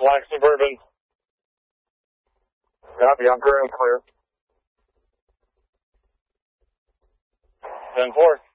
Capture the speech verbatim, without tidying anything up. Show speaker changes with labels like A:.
A: Black Suburban. Copy, I'm clear and clear. ten four.